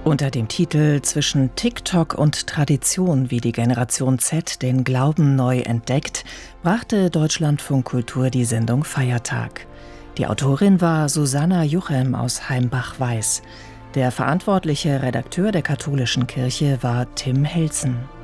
Unter dem Titel »Zwischen TikTok und Tradition, wie die Generation Z den Glauben neu entdeckt« brachte Deutschlandfunk Kultur die Sendung Feiertag. Die Autorin war Susanna Juchem aus Heimbach-Weiß. Der verantwortliche Redakteur der katholischen Kirche war Tim Helzen.